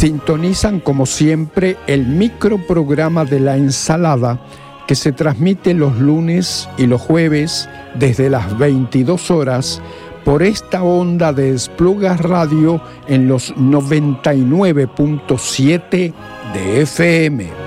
Sintonizan como siempre el microprograma de La Ensalada, que se transmite los lunes y los jueves desde las 22 horas por esta onda de Esplugas Radio en los 99.7 de FM.